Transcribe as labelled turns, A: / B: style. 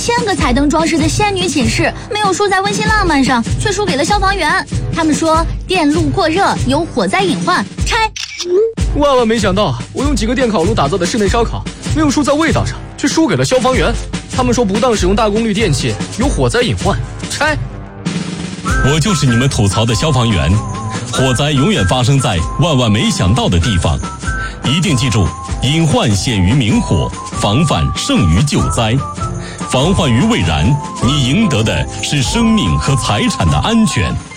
A: 1000个彩灯装饰的仙女寝室，没有输在温馨浪漫上，却输给了消防员。他们说电路过热有火灾隐患，拆。
B: 万万没想到，我用几个电烤炉打造的室内烧烤，没有输在味道上，却输给了消防员。他们说不当使用大功率电器有火灾隐患，拆。
C: 我就是你们吐槽的消防员，火灾永远发生在万万没想到的地方。一定记住，隐患显于明火，防范胜于救灾。防患于未然，你赢得的是生命和财产的安全。